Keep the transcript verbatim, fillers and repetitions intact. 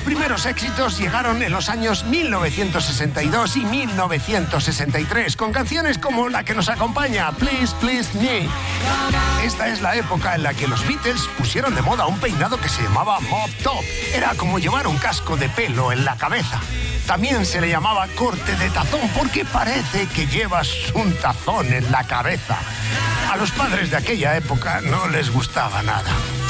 Los primeros éxitos llegaron en los años mil novecientos sesenta y dos y mil novecientos sesenta y tres, con canciones como la que nos acompaña, Please Please Me. Esta es la época en la que los Beatles pusieron de moda un peinado que se llamaba Mop Top. Era como llevar un casco de pelo en la cabeza. También se le llamaba corte de tazón porque parece que llevas un tazón en la cabeza. A los padres de aquella época no les gustaba nada.